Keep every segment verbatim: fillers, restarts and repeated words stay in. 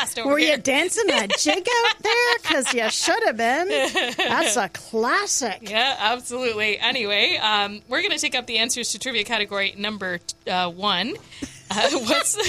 fast over Were here. you dancing a jig out there? Because you should have been. That's a classic. Yeah, absolutely. Anyway, um, we're going to take up the answers to trivia category number uh, one. Uh, what's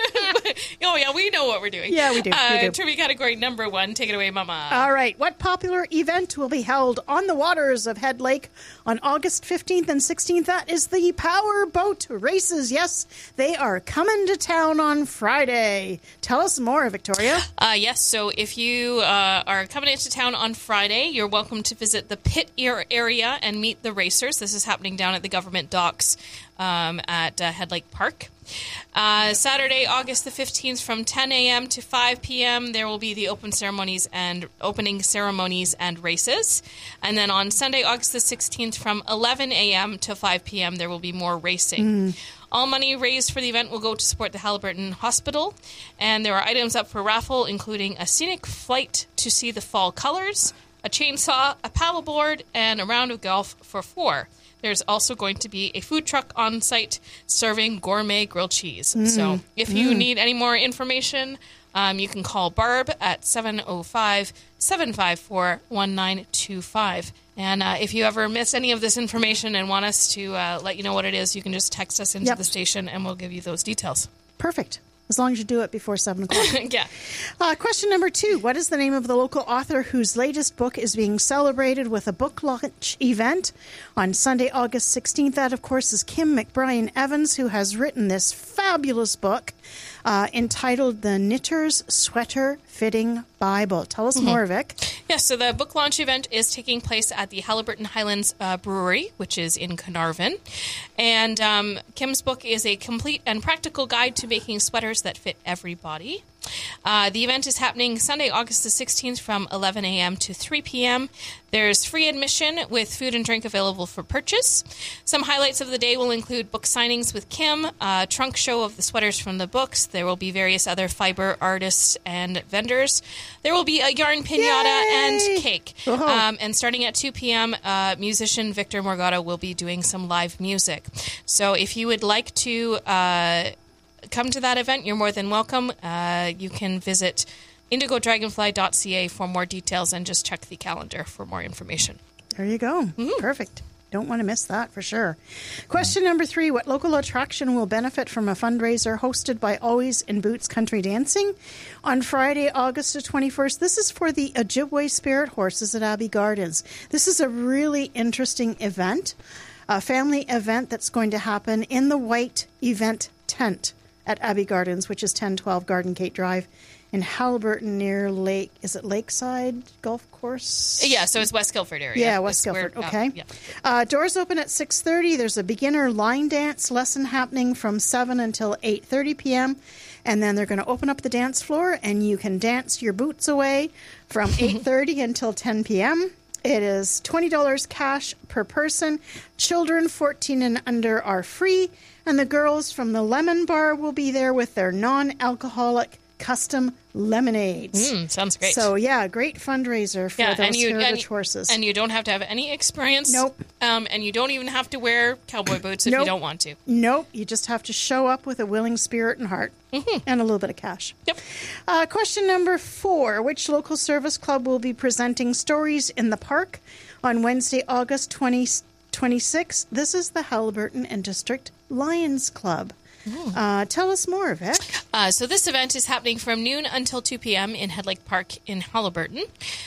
oh yeah, we know what we're doing. Yeah, we do. Uh, we do. Trivia category number one. Take it away, Mama. All right. What popular event will be held on the waters of Head Lake on August fifteenth and sixteenth? That is the Power Boat Races. Yes, they are coming to town on Friday. Tell us more, Victoria. Uh, yes, so if you uh, are coming into town on Friday, you're welcome to visit the pit ear area and meet the racers. This is happening down at the government docks um, at uh, Head Lake Park. Uh, Saturday, August the fifteenth, from ten a.m. to five p.m., there will be the open ceremonies and opening ceremonies and races. And then on Sunday, August the sixteenth, from eleven a.m. to five p.m., there will be more racing. Mm. All money raised for the event will go to support the Haliburton Hospital. And there are items up for raffle, including a scenic flight to see the fall colors, a chainsaw, a paddleboard, and a round of golf for four. There's also going to be a food truck on site serving gourmet grilled cheese. Mm. So if you mm. need any more information, um, you can call Barb at seven oh five, seven five four, one nine two five. And uh, if you ever miss any of this information and want us to uh, let you know what it is, you can just text us into yep. the station and we'll give you those details. Perfect. As long as you do it before seven o'clock. Yeah. Uh, question number two. What is the name of the local author whose latest book is being celebrated with a book launch event on Sunday, August sixteenth? That, of course, is Kim McBrien Evans, who has written this fabulous book uh, entitled The Knitter's Sweater Fitting Bible. Tell us mm-hmm. more, Vic. Yes, so the book launch event is taking place at the Haliburton Highlands uh, Brewery, which is in Carnarvon. And um, Kim's book is a complete and practical guide to making sweaters that fit everybody. Uh, the event is happening Sunday, August the sixteenth from eleven a.m. to three p.m. There's free admission with food and drink available for purchase. Some highlights of the day will include book signings with Kim, a trunk show of the sweaters from the books. There will be various other fiber artists and vendors. There will be a yarn pinata Yay! and cake. Um, and starting at two p.m., uh, musician Victor Morgado will be doing some live music. So if you would like to Uh, come to that event, you're more than welcome. Uh, you can visit indigo dragonfly dot c a for more details and just check the calendar for more information. There you go. Mm-hmm. Perfect. Don't want to miss that for sure. Question number three. What local attraction will benefit from a fundraiser hosted by Always in Boots Country Dancing on Friday, August the twenty-first? This is for the Ojibwe Spirit Horses at Abbey Gardens. This is a really interesting event, a family event that's going to happen in the white event tent at Abbey Gardens, which is ten twelve Garden Gate Drive in Haliburton near Lake, is it Lakeside Golf Course? Yeah, so it's West Guildford area. Yeah, West Guildford, where, okay. Uh, yeah. uh, doors open at six thirty. There's a beginner line dance lesson happening from seven until eight thirty p.m., and then they're going to open up the dance floor, and you can dance your boots away from eight thirty until ten p.m., It is twenty dollars cash per person. Children fourteen and under are free. And the girls from the Lemon Bar will be there with their non-alcoholic custom lemonades. Mm, sounds great. So, yeah, great fundraiser for yeah, those and you, heritage and, horses. And you don't have to have any experience. Nope. Um, and you don't even have to wear cowboy boots if nope. you don't want to. Nope. You just have to show up with a willing spirit and heart. Mm-hmm. And a little bit of cash. Yep. Uh, question number four. Which local service club will be presenting Stories in the Park on Wednesday, August twentieth, twenty-sixth? This is the Haliburton and District Lions Club. Uh, tell us more, Vic. Uh, so this event is happening from noon until two p.m. in Head Lake Park in Haliburton.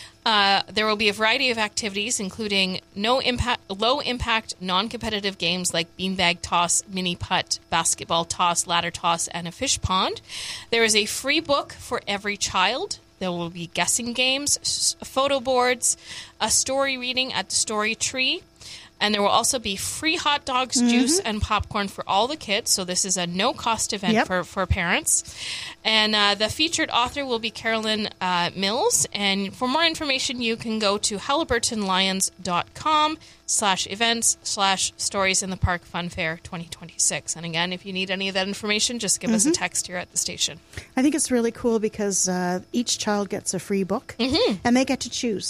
Uh, there will be a variety of activities, including no impact, low-impact, non-competitive games like beanbag toss, mini putt, basketball toss, ladder toss, and a fish pond. There is a free book for every child. There will be guessing games, photo boards, a story reading at the Story Tree. And there will also be free hot dogs, mm-hmm. juice, and popcorn for all the kids. So this is a no-cost event yep. for, for parents. And uh, the featured author will be Carolyn uh, Mills. And for more information, you can go to haliburtonlions.com slash events slash stories in the park fun fair twenty twenty-six. And again, if you need any of that information, just give mm-hmm. us a text here at the station. I think it's really cool because uh, each child gets a free book, mm-hmm. and they get to choose.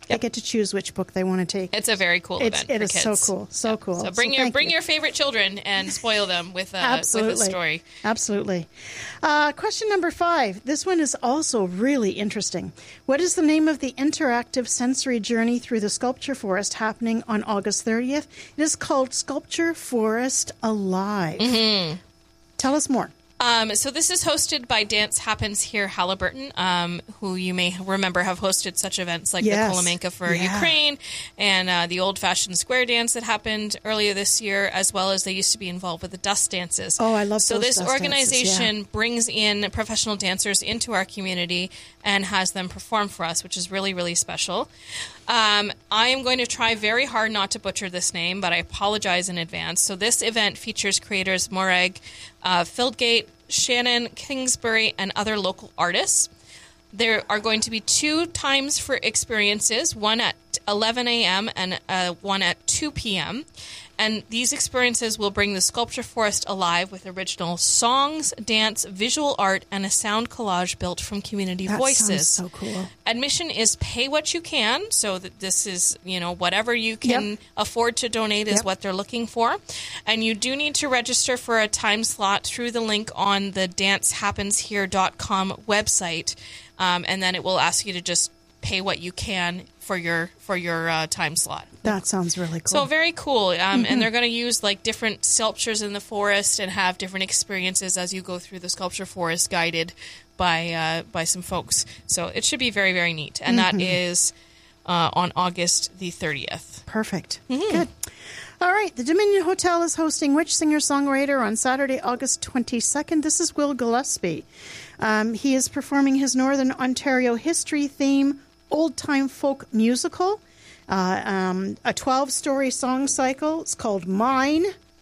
They get to choose which book they want to take. It's a very cool It's, event. it for is kids. so cool. So Yeah. cool. So bring So your thank bring you. your favorite children and spoil them with a, Absolutely. with a story. Absolutely. Uh, question number five. This one is also really interesting. What is the name of the interactive sensory journey through the Sculpture Forest happening on August thirtieth? It is called Sculpture Forest Alive. Mm-hmm. Tell us more. Um, so this is hosted by Dance Happens Here Halliburton, um, who you may remember have hosted such events like Yes. the Kolomenka for Yeah. Ukraine and uh, the old-fashioned square dance that happened earlier this year, as well as they used to be involved with the dust dances. Oh, I love So those this dust organization dances, brings in professional dancers into our community and has them perform for us, which is really, really special. Um, I am going to try very hard not to butcher this name, but I apologize in advance. So this event features creators Morag uh, Fieldgate, Shannon Kingsbury, and other local artists. There are going to be two times for experiences, one at eleven a.m. and uh, one at two p.m., and these experiences will bring the Sculpture Forest alive with original songs, dance, visual art, and a sound collage built from community That voices. sounds so cool. Admission is pay what you can, so that this is, you know, whatever you can Yep. afford to donate is Yep. what they're looking for. And you do need to register for a time slot through the link on the dance happens here dot com website, um, and then it will ask you to just pay what you can for your for your uh, time slot. That sounds really cool. So very cool. Um, And they're going to use like different sculptures in the forest and have different experiences as you go through the Sculpture Forest, guided by uh, by some folks. So it should be very, very neat. And that is uh, on August the thirtieth. Perfect. Good. All right. The Dominion Hotel is hosting which singer-songwriter on Saturday, August twenty-second? This is Will Gillespie. Um, he is performing his Northern Ontario history theme, old-time folk musical, uh, um, a twelve-story song cycle. It's called Mine.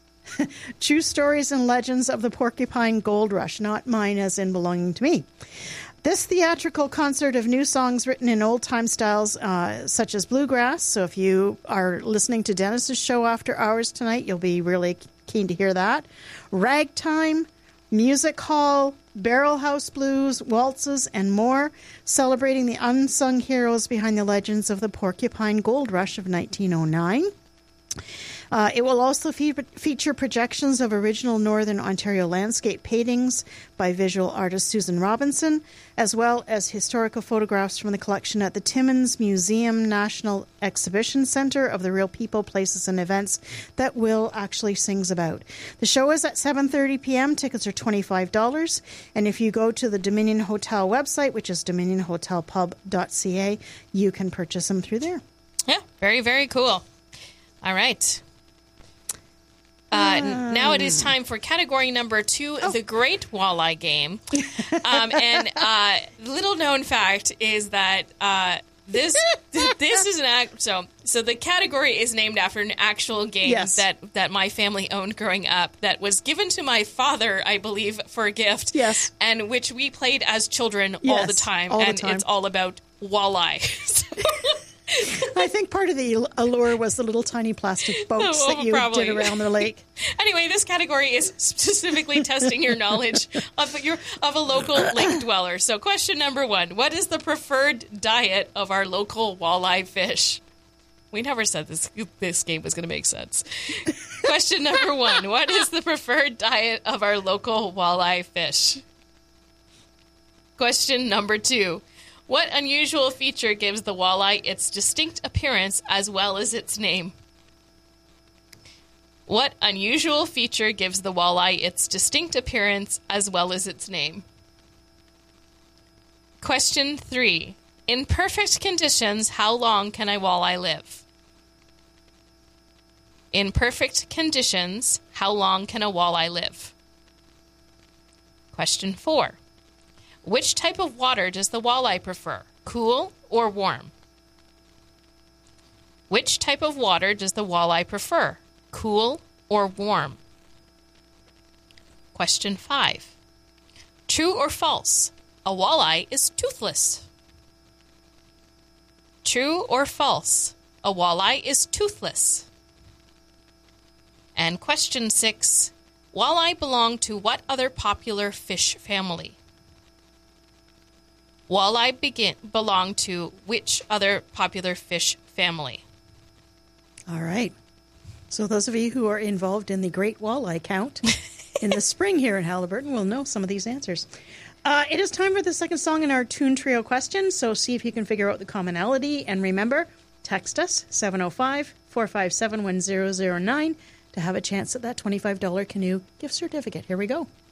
True Stories and Legends of the Porcupine Gold Rush, not mine as in belonging to me. This theatrical concert of new songs written in old-time styles, uh, such as bluegrass. So if you are listening to Dennis's show after hours tonight, you'll be really keen to hear that. Ragtime, music hall, barrel house blues, waltzes, and more, celebrating the unsung heroes behind the legends of the Porcupine Gold Rush of nineteen oh nine. Uh, it will also fe- feature projections of original Northern Ontario landscape paintings by visual artist Susan Robinson, as well as historical photographs from the collection at the Timmins Museum National Exhibition Centre of the real people, places, and events that Will actually sings about. The show is at seven thirty p.m. Tickets are twenty-five dollars. And if you go to the Dominion Hotel website, which is dominion hotel pub dot c a, you can purchase them through there. Yeah, very, very cool. All right. Uh, now it is time for category number two, Oh. the Great Walleye Game. Um, and uh, little known fact is that uh, this this is an act. So so the category is named after an actual game Yes. that that my family owned growing up. That was given to my father, I believe, for a gift. Yes. and which we played as children all Yes, the time. all the and time. it's all about walleye. So- I think part of the allure was the little tiny plastic boats Oh, that you probably. did around the lake. Anyway, this category is specifically testing your knowledge of your of a local lake dweller. So, question number one: what is the preferred diet of our local walleye fish? We never said this this game was going to make sense. Question number one: what is the preferred diet of our local walleye fish? Question number two: what unusual feature gives the walleye its distinct appearance as well as its name? What unusual feature gives the walleye its distinct appearance as well as its name? Question three. In perfect conditions, how long can a walleye live? In perfect conditions, how long can a walleye live? Question four. Which type of water does the walleye prefer, cool or warm? Which type of water does the walleye prefer, cool or warm? Question five. True or false? A walleye is toothless. True or false? A walleye is toothless. And question six. Walleye belong to what other popular fish family? Walleye begin, belong to which other popular fish family? All right. So those of you who are involved in the Great Walleye Count in the spring here in Haliburton will know some of these answers. Uh, it is time for the second song in our Tune Trio question, so see if you can figure out the commonality. And remember, text us, seven oh five, four five seven, one zero zero nine, to have a chance at that twenty-five dollars Canoe gift certificate. Here we go.